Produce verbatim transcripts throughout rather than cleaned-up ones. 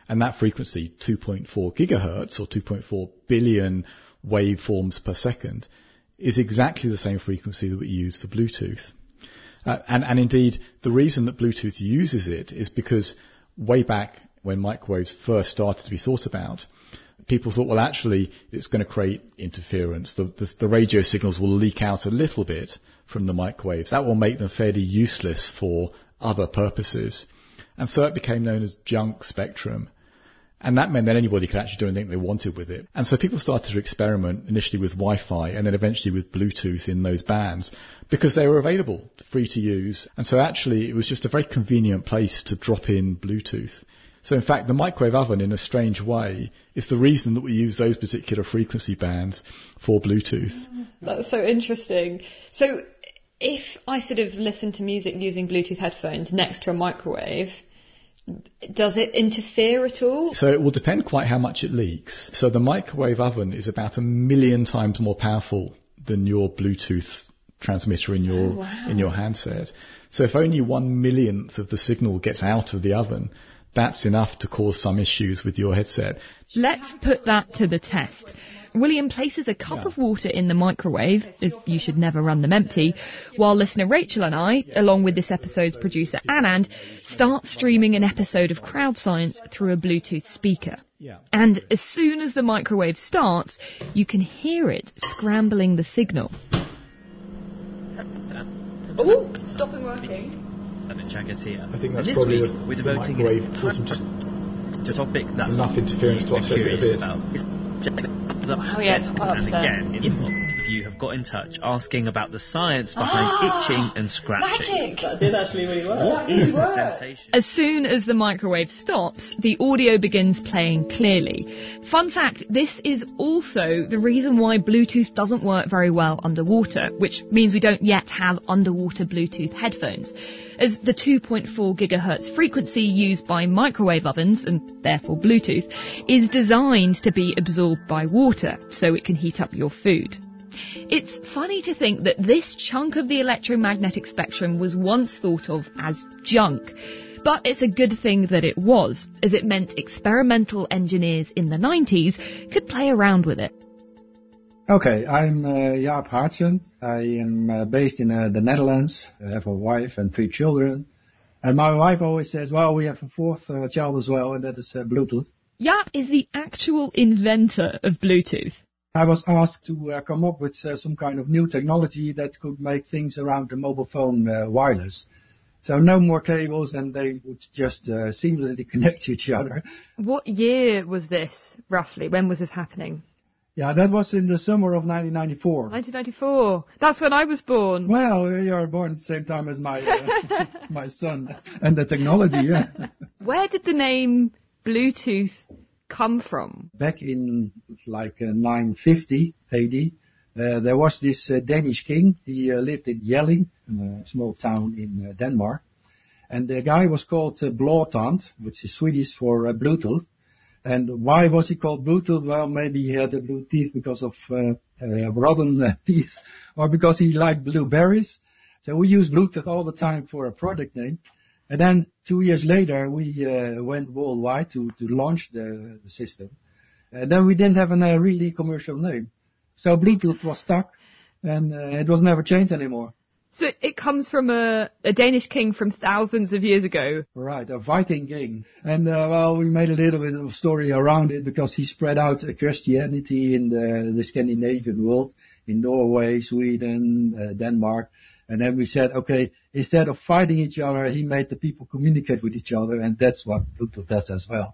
And that frequency, two point four gigahertz or two point four billion waveforms per second, is exactly the same frequency that we use for Bluetooth. Uh, and, and indeed, the reason that Bluetooth uses it is because way back when microwaves first started to be thought about, people thought, well, actually, it's going to create interference. The, the, the radio signals will leak out a little bit from the microwaves. That will make them fairly useless for other purposes. And so it became known as junk spectrum. And that meant that anybody could actually do anything they wanted with it. And so people started to experiment initially with Wi-Fi and then eventually with Bluetooth in those bands because they were available, free to use. And so actually it was just a very convenient place to drop in Bluetooth. So in fact, the microwave oven, in a strange way, is the reason that we use those particular frequency bands for Bluetooth. That's so interesting. So if I sort of listen to music using Bluetooth headphones next to a microwave, does it interfere at all? So it will depend quite how much it leaks. So the microwave oven is about a million times more powerful than your Bluetooth transmitter in your, oh, wow. in your handset. So if only one millionth of the signal gets out of the oven, that's enough to cause some issues with your headset. Let's put that to the test. William places a cup yeah. of water in the microwave, as you should never run them empty, while listener Rachel and I, along with this episode's producer Anand, start streaming an episode of Crowd Science through a Bluetooth speaker. Yeah. And as soon as the microwave starts, you can hear it scrambling the signal. Oh, stopping working. Here. I think that's this probably week, the, we're the devoting microwave to a topic that enough interference to offset it a bit. About. Oh yeah, it's quite and upset. again, in if you have got in touch asking about the science behind itching and scratching. Magic! That did actually really well. What is the sensation? As soon as the microwave stops, the audio begins playing clearly. Fun fact, this is also the reason why Bluetooth doesn't work very well underwater, which means we don't yet have underwater Bluetooth headphones, as the two point four gigahertz frequency used by microwave ovens, and therefore Bluetooth, is designed to be absorbed by water, so it can heat up your food. It's funny to think that this chunk of the electromagnetic spectrum was once thought of as junk, but it's a good thing that it was, as it meant experimental engineers in the nineties could play around with it. Okay, I'm uh, Jaap Haartsen. I am uh, based in uh, the Netherlands. I have a wife and three children. And my wife always says, well, we have a fourth uh, child as well, and that is uh, Bluetooth. Jaap is the actual inventor of Bluetooth. I was asked to uh, come up with uh, some kind of new technology that could make things around the mobile phone uh, wireless. So no more cables, and they would just uh, seamlessly connect to each other. What year was this, roughly? When was this happening? Yeah, that was in the summer of nineteen ninety-four. nineteen ninety-four. That's when I was born. Well, you were born at the same time as my uh, my son. And the technology, yeah. Where did the name Bluetooth come from? Back in like uh, nine fifty A D, uh, there was this uh, Danish king. He uh, lived in Jelling, a small town in uh, Denmark. And the guy was called uh, Blåtand, which is Swedish for uh, Bluetooth. And why was he called Bluetooth? Well, maybe he had the blue teeth because of uh, uh, rotten uh, teeth, or because he liked blueberries. So we use Bluetooth all the time for a product name. And then two years later, we uh, went worldwide to, to launch the, the system. And then we didn't have a uh, really commercial name. So Bluetooth was stuck, and uh, it was never changed anymore. So it comes from a, a Danish king from thousands of years ago. Right, a Viking king. And, uh, well, we made a little bit of a story around it because he spread out uh, Christianity in the, the Scandinavian world, in Norway, Sweden, uh, Denmark. And then we said, okay, instead of fighting each other, he made the people communicate with each other, and that's what Bluetooth does as well.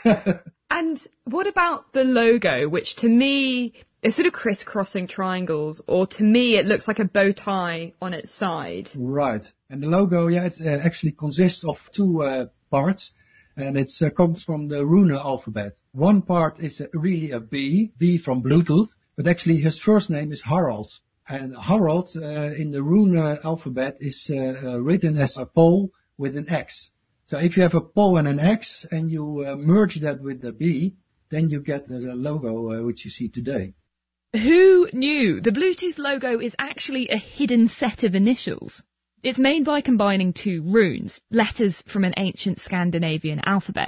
And what about the logo, which to me is sort of crisscrossing triangles, or to me it looks like a bow tie on its side? Right. And the logo, yeah, it uh, actually consists of two uh, parts, and it uh, comes from the rune alphabet. One part is uh, really a B, B from Bluetooth, but actually his first name is Harald. And Harald uh, in the rune alphabet is uh, uh, written as a pole with an X. So if you have a pole and an X and you uh, merge that with the B, then you get the logo uh, which you see today. Who knew? The Bluetooth logo is actually a hidden set of initials. It's made by combining two runes, letters from an ancient Scandinavian alphabet,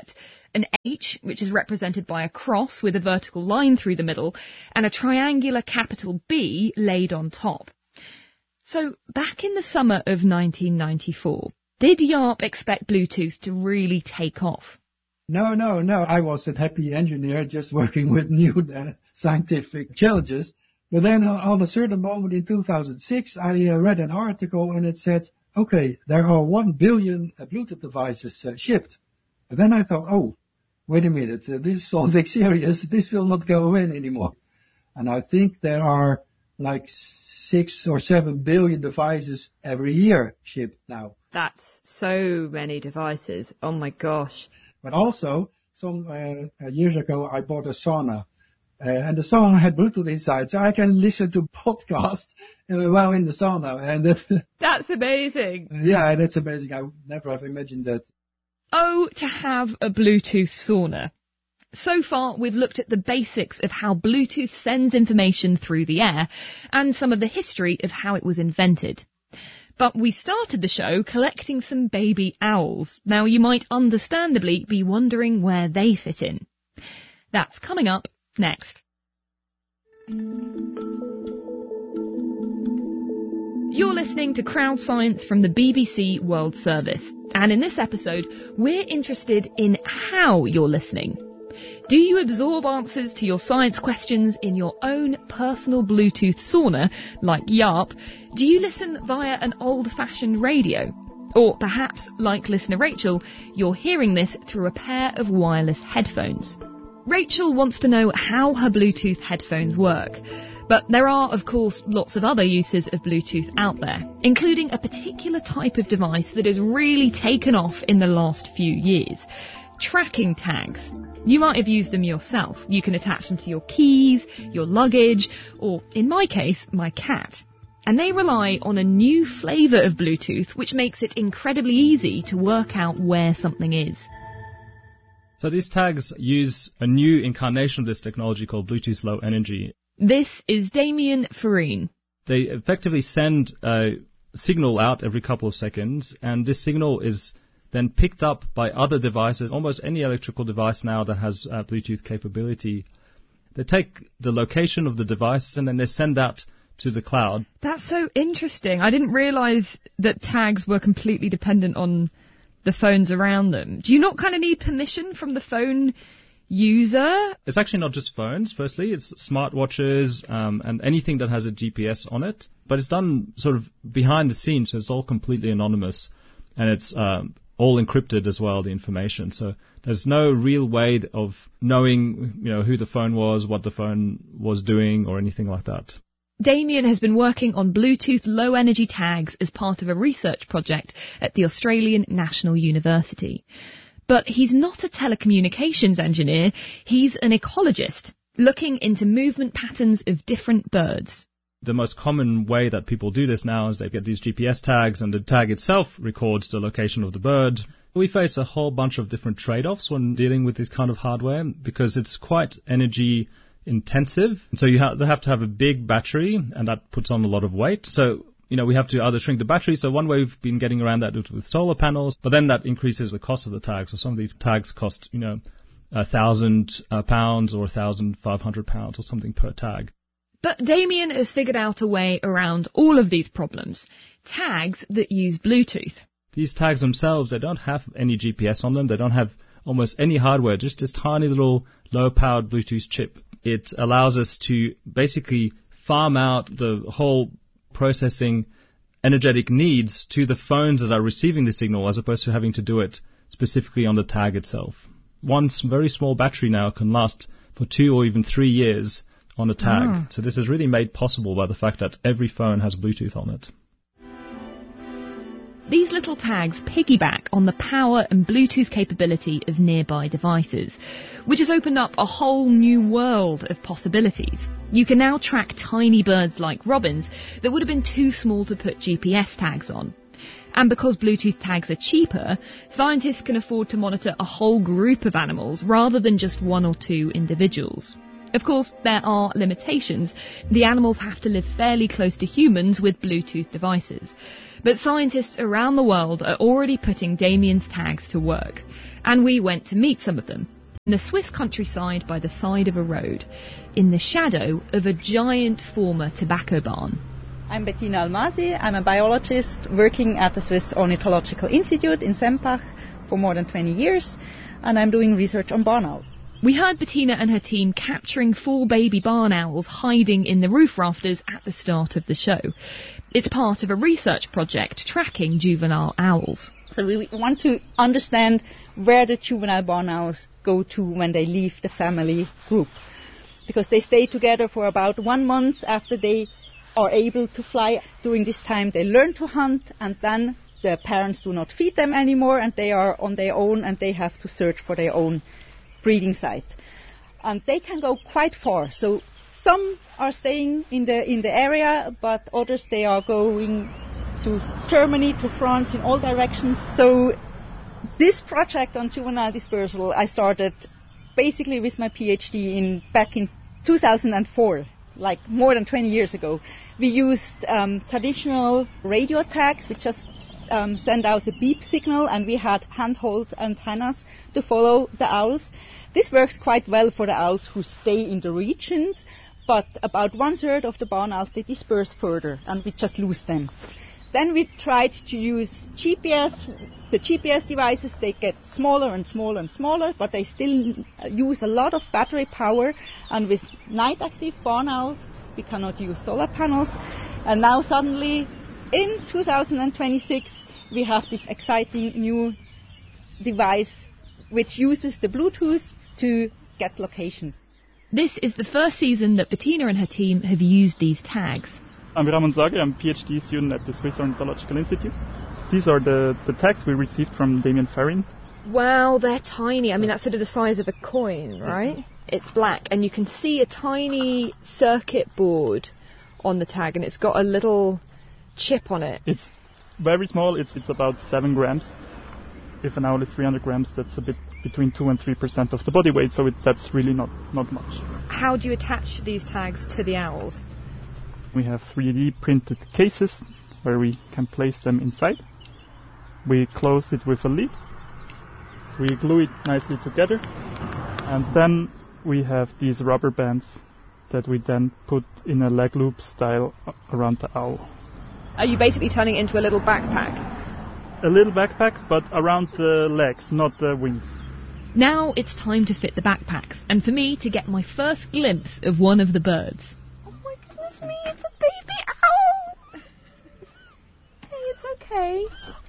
an H, which is represented by a cross with a vertical line through the middle, and a triangular capital B laid on top. So, back in the summer of nineteen ninety-four, did Jaap expect Bluetooth to really take off? No, no, no. I was a happy engineer just working with new uh, scientific challenges. But then uh, on a certain moment in two thousand six, I uh, read an article and it said, okay, there are one billion uh, Bluetooth devices uh, shipped. And then I thought, oh, wait a minute, uh, this is something serious. This will not go in anymore. And I think there are like six or seven billion devices every year shipped now. That's so many devices. Oh my gosh. But also, some uh, years ago, I bought a sauna. Uh, and the sauna had Bluetooth inside, so I can listen to podcasts uh, while in the sauna. And that, That's amazing. Yeah, that's amazing. I would never have imagined that. Oh, to have a Bluetooth sauna. So far, we've looked at the basics of how Bluetooth sends information through the air and some of the history of how it was invented. But we started the show collecting some baby owls. Now, you might understandably be wondering where they fit in. That's coming up next. You're listening to Crowd Science from the B B C World Service. And in this episode, we're interested in how you're listening. Do you absorb answers to your science questions in your own personal Bluetooth sauna, like Jaap? Do you listen via an old-fashioned radio? Or perhaps, like listener Rachel, you're hearing this through a pair of wireless headphones. Rachel wants to know how her Bluetooth headphones work. But there are, of course, lots of other uses of Bluetooth out there, including a particular type of device that has really taken off in the last few years. Tracking tags. You might have used them yourself. You can attach them to your keys, your luggage, or, in my case, my cat. And they rely on a new flavour of Bluetooth, which makes it incredibly easy to work out where something is. So these tags use a new incarnation of this technology called Bluetooth Low Energy. This is Damien Farine. They effectively send a signal out every couple of seconds, and this signal is then picked up by other devices, almost any electrical device now that has uh, Bluetooth capability. They take the location of the device and then they send that to the cloud. That's so interesting. I didn't realise that tags were completely dependent on the phones around them. Do you not kind of need permission from the phone user? It's actually not just phones, firstly. It's smartwatches um, and anything that has a G P S on it. But it's done sort of behind the scenes, so it's all completely anonymous. And it's um, all encrypted as well, the information. So there's no real way of knowing, you know, who the phone was, what the phone was doing, or anything like that. Damien has been working on Bluetooth low-energy tags as part of a research project at the Australian National University. But he's not a telecommunications engineer, he's an ecologist, looking into movement patterns of different birds. The most common way that people do this now is they get these G P S tags and the tag itself records the location of the bird. We face a whole bunch of different trade-offs when dealing with this kind of hardware because it's quite energy intensive. So you have, they have to have a big battery and that puts on a lot of weight. So, you know, we have to either shrink the battery. So one way we've been getting around that is with solar panels, but then that increases the cost of the tag. So some of these tags cost, you know, a thousand uh, pounds or a thousand five hundred pounds or something per tag. But Damien has figured out a way around all of these problems. Tags that use Bluetooth. These tags themselves, they don't have any G P S on them. They don't have almost any hardware, just this tiny little low-powered Bluetooth chip. It allows us to basically farm out the whole processing energetic needs to the phones that are receiving the signal as opposed to having to do it specifically on the tag itself. One very small battery now can last for two or even three years on a tag. Oh. So this is really made possible by the fact that every phone has Bluetooth on it. These little tags piggyback on the power and Bluetooth capability of nearby devices, which has opened up a whole new world of possibilities. You can now track tiny birds like robins that would have been too small to put G P S tags on. And because Bluetooth tags are cheaper, scientists can afford to monitor a whole group of animals rather than just one or two individuals. Of course, there are limitations. The animals have to live fairly close to humans with Bluetooth devices. But scientists around the world are already putting Damien's tags to work. And we went to meet some of them. In the Swiss countryside by the side of a road, in the shadow of a giant former tobacco barn. I'm Bettina Almasi. I'm a biologist working at the Swiss Ornithological Institute in Sempach for more than twenty years, and I'm doing research on barn owls. We heard Bettina and her team capturing four baby barn owls hiding in the roof rafters at the start of the show. It's part of a research project tracking juvenile owls. So we want to understand where the juvenile barn owls go to when they leave the family group, because they stay together for about one month after they are able to fly. During this time they learn to hunt, and then the parents do not feed them anymore and they are on their own and they have to search for their own breeding site. And they can go quite far. So some are staying in the in the area, but others they are going to Germany, to France, in all directions. So this project on juvenile dispersal I started basically with my PhD in back in two thousand four. Like more than twenty years ago. We used um, traditional radio tags, which just um, send out a beep signal, and we had handhold antennas to follow the owls. This works quite well for the owls who stay in the regions, but about one third of the barn owls, they disperse further, and we just lose them. Then we tried to use G P S. The G P S devices, they get smaller and smaller and smaller, but they still use a lot of battery power. And with night-active barn owls, we cannot use solar panels. And now suddenly, in two thousand twenty-six, we have this exciting new device which uses the Bluetooth to get locations. This is the first season that Bettina and her team have used these tags. I'm Ramon Zage. I'm a PhD student at the Swiss Ornithological Institute. These are the, the tags we received from Damien Farrin. Wow, they're tiny. I mean, that's sort of the size of a coin, right? Mm-hmm. It's black, and you can see a tiny circuit board on the tag, and it's got a little chip on it. It's very small. It's it's about seven grams. If an owl is three hundred grams, that's a bit between two and three percent of the body weight, so it, that's really not, not much. How do you attach these tags to the owls? We have three D printed cases where we can place them inside. We close it with a lid. We glue it nicely together. And then we have these rubber bands that we then put in a leg loop style around the owl. Are you basically turning it into a little backpack? A little backpack, but around the legs, not the wings. Now it's time to fit the backpacks, and for me to get my first glimpse of one of the birds. It's me, it's a baby owl! Hey, it's okay.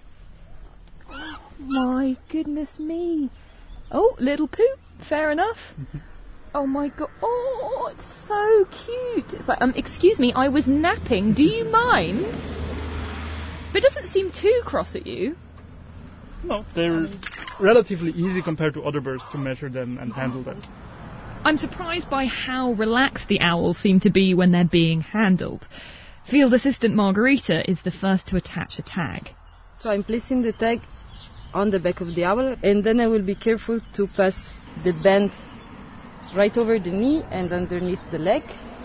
Oh, my goodness me. Oh, little poop, fair enough. Oh my god, oh, it's so cute. It's like, um, excuse me, I was napping, do you mind? But it doesn't seem too cross at you. No, they're relatively easy compared to other birds to measure them and handle them. I'm surprised by how relaxed the owls seem to be when they're being handled. Field assistant Margarita is the first to attach a tag. So I'm placing the tag on the back of the owl, and then I will be careful to pass the band right over the knee and underneath the leg,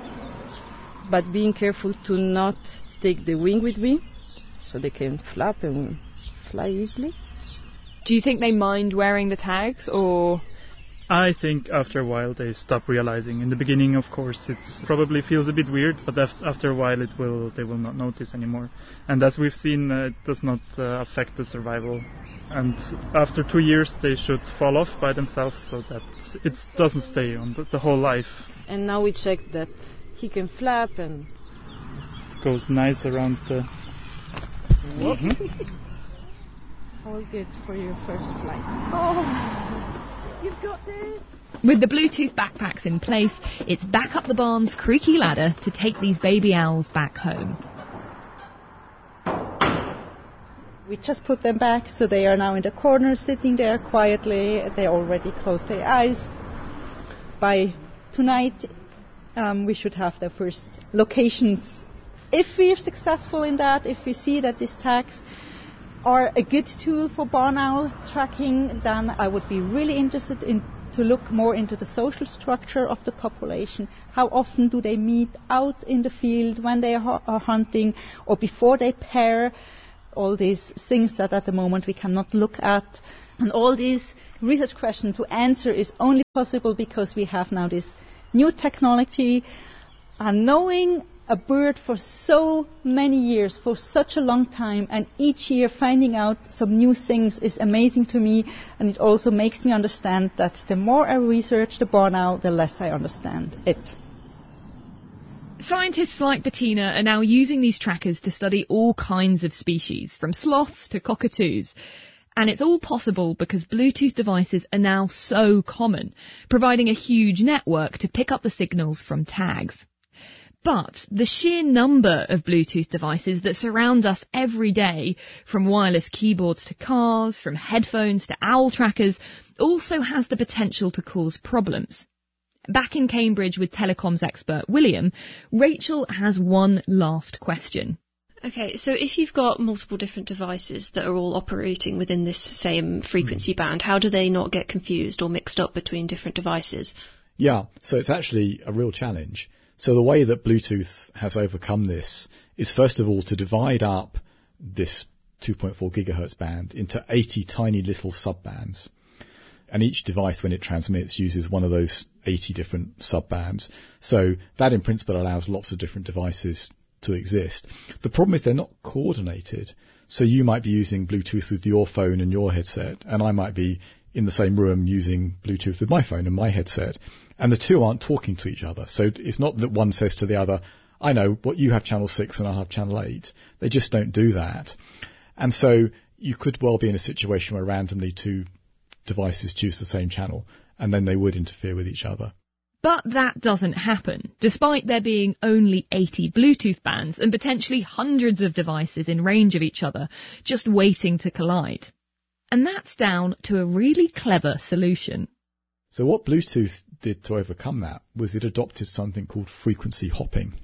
but being careful to not take the wing with me, so they can flap and fly easily. Do you think they mind wearing the tags, or...? I think after a while they stop realizing. In the beginning, of course, it probably feels a bit weird, but af- after a while it will they will not notice anymore. And as we've seen, uh, it does not uh, affect the survival. And after two years they should fall off by themselves, so that it doesn't stay on the, the whole life. And now we check that he can flap and... It goes nice around the... Mm-hmm. All good for your first flight. Oh... You've got this. With the Bluetooth backpacks in place, it's back up the barn's creaky ladder to take these baby owls back home. We just put them back, so they are now in the corner, sitting there quietly. They already closed their eyes. By tonight, um, we should have their first locations. If we're successful in that, if we see that these tags are a good tool for barn owl tracking, then I would be really interested in to look more into the social structure of the population. How often do they meet out in the field when they are, are hunting or before they pair? All these things that at the moment we cannot look at. And all these research questions to answer is only possible because we have now this new technology. And knowing a bird for so many years, for such a long time, and each year finding out some new things is amazing to me, and it also makes me understand that the more I research the barn owl, the less I understand it. Scientists like Bettina are now using these trackers to study all kinds of species, from sloths to cockatoos. And it's all possible because Bluetooth devices are now so common, providing a huge network to pick up the signals from tags. But the sheer number of Bluetooth devices that surround us every day, from wireless keyboards to cars, from headphones to owl trackers, also has the potential to cause problems. Back in Cambridge with telecoms expert William, Rachel has one last question. Okay, so if you've got multiple different devices that are all operating within this same frequency mm. band, how do they not get confused or mixed up between different devices? Yeah, so it's actually a real challenge. So the way that Bluetooth has overcome this is first of all to divide up this two point four gigahertz band into eighty tiny little subbands. And each device, when it transmits, uses one of those eighty different subbands. So that, in principle, allows lots of different devices to exist. The problem is they're not coordinated. So you might be using Bluetooth with your phone and your headset, and I might be in the same room using Bluetooth with my phone and my headset. And the two aren't talking to each other. So it's not that one says to the other, I know what you have channel six and I have channel eight. They just don't do that. And so you could well be in a situation where randomly two devices choose the same channel, and then they would interfere with each other. But that doesn't happen, despite there being only eighty Bluetooth bands and potentially hundreds of devices in range of each other, just waiting to collide. And that's down to a really clever solution. So what Bluetooth did to overcome that was it adopted something called frequency hopping.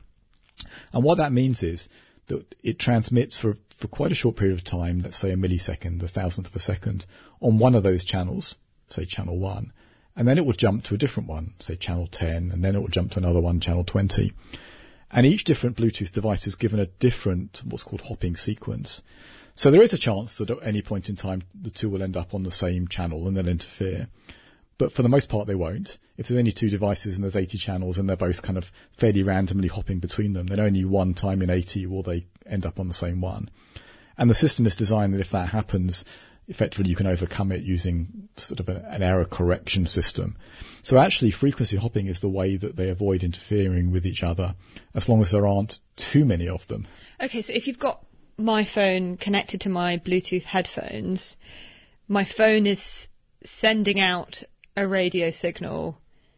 And what that means is that it transmits for, for quite a short period of time, let's say a millisecond, a thousandth of a second, on one of those channels, say channel one, and then it will jump to a different one, say channel ten, and then it will jump to another one, channel twenty. And each different Bluetooth device is given a different, what's called hopping sequence. So there is a chance that at any point in time the two will end up on the same channel and they'll interfere. But for the most part, they won't. If there's only two devices and there's eighty channels and they're both kind of fairly randomly hopping between them, then only one time in eighty will they end up on the same one. And the system is designed that if that happens, effectively you can overcome it using sort of a, an error correction system. So actually, frequency hopping is the way that they avoid interfering with each other, as long as there aren't too many of them. Okay, so if you've got my phone connected to my Bluetooth headphones, my phone is sending out a radio signal,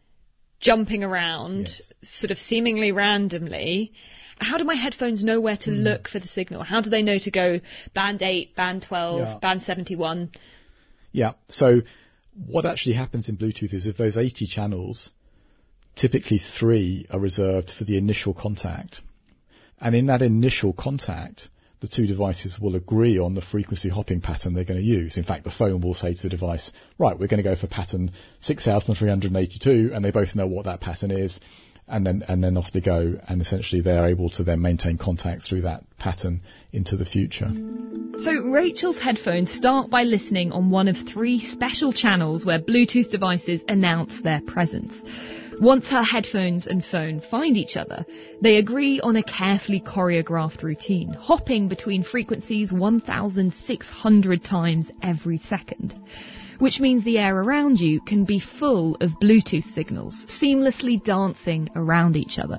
jumping around, yes. sort of seemingly randomly. How do my headphones know where to mm. look for the signal? How do they know to go band eight, band twelve, yeah. band seventy-one? Yeah, so what actually happens in Bluetooth is if those eighty channels, typically three are reserved for the initial contact. And in that initial contact, the two devices will agree on the frequency hopping pattern they're going to use. In fact, the phone will say to the device, right, we're going to go for pattern six thousand three hundred eighty-two, and they both know what that pattern is, and then and then off they go, and essentially they're able to then maintain contact through that pattern into the future. So Rachel's headphones start by listening on one of three special channels where Bluetooth devices announce their presence. Once her headphones and phone find each other, they agree on a carefully choreographed routine, hopping between frequencies one thousand six hundred times every second, which means the air around you can be full of Bluetooth signals, seamlessly dancing around each other.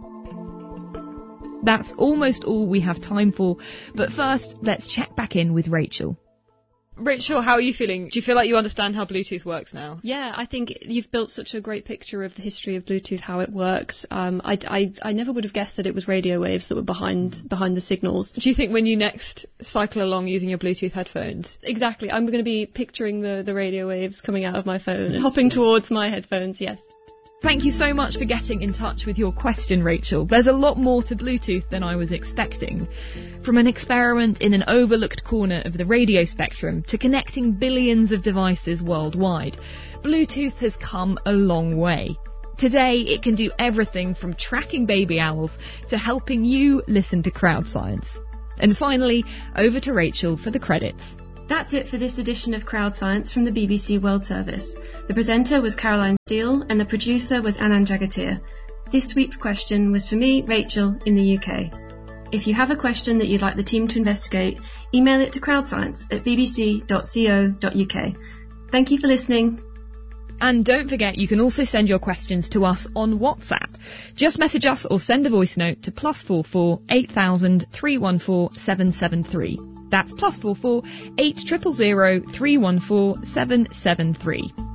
That's almost all we have time for, but first, let's check back in with Rachel. Rachel, how are you feeling? Do you feel like you understand how Bluetooth works now? Yeah, I think you've built such a great picture of the history of Bluetooth, how it works. Um, I, I, I never would have guessed that it was radio waves that were behind behind the signals. Do you think when you next cycle along using your Bluetooth headphones? Exactly. I'm going to be picturing the, the radio waves coming out of my phone and hopping towards my headphones, yes. Thank you so much for getting in touch with your question, Rachel. There's a lot more to Bluetooth than I was expecting. From an experiment in an overlooked corner of the radio spectrum to connecting billions of devices worldwide, Bluetooth has come a long way. Today, it can do everything from tracking baby owls to helping you listen to crowd science. And finally, over to Rachel for the credits. That's it for this edition of Crowd Science from the B B C World Service. The presenter was Caroline Steele and the producer was Anand Jagatir. This week's question was for me, Rachel, in the U K. If you have a question that you'd like the team to investigate, email it to crowdscience at b b c dot co dot u k. Thank you for listening. And don't forget, you can also send your questions to us on WhatsApp. Just message us or send a voice note to plus four four eight thousand three one four seven seven three. That's plus four four eight zero zero zero three one four seven seven three.